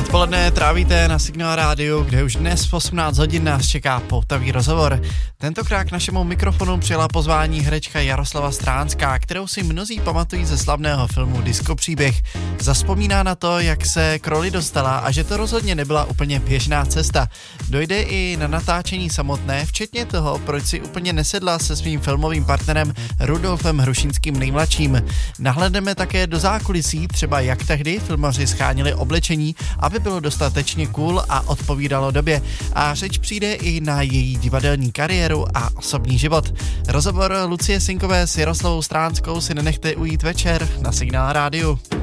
Odpoledne trávíte na Signál Rádiu, kde už dnes v 18 hodin nás čeká poutavý rozhovor. Tentokrát k našemu mikrofonu přijela pozvání herečka Jaroslava Stránská, kterou si mnozí pamatují ze slavného filmu Disco příběh. Zazpomíná na to, jak se k roli dostala a že to rozhodně nebyla úplně běžná cesta. Dojde i na natáčení samotné, včetně toho, proč si úplně nesedla se svým filmovým partnerem Rudolfem Hrušínským nejmladším. Nahlédneme také do zákulisí, třeba jak tehdy filmaři schánili oblečení, aby bylo dostatečně cool a odpovídalo době. A řeč přijde i na její divadelní kariéru a osobní život. Rozhovor Lucie Sinkové s Jaroslavou Stránskou si nenechte ujít večer na Signál Rádiu.